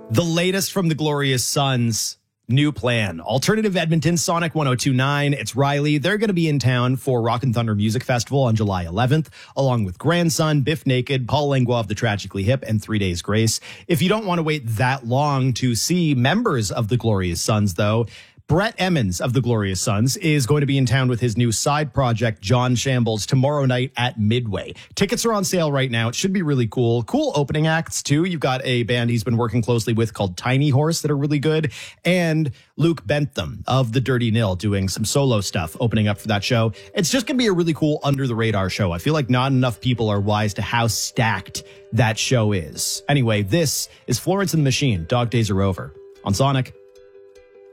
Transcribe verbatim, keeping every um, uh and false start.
The latest from the Glorious Sons. New plan. Alternative Edmonton, Sonic one oh two point nine. It's Riley. They're going to be in town for Rock and Thunder Music Festival on July eleventh, along with Grandson, Biff Naked, Paul Lengua of the Tragically Hip, and Three Days Grace. If you don't want to wait that long to see members of the Glorious Sons, though, Brett Emmons of the Glorious Sons is going to be in town with his new side project, John Shambles, tomorrow night at Midway. Tickets are on sale right now. It should be really cool. Cool opening acts, too. You've got a band he's been working closely with called Tiny Horse that are really good. And Luke Bentham of the Dirty Nil doing some solo stuff opening up for that show. It's just going to be a really cool under-the-radar show. I feel like not enough people are wise to how stacked that show is. Anyway, this is Florence and the Machine. Dog Days Are Over on Sonic.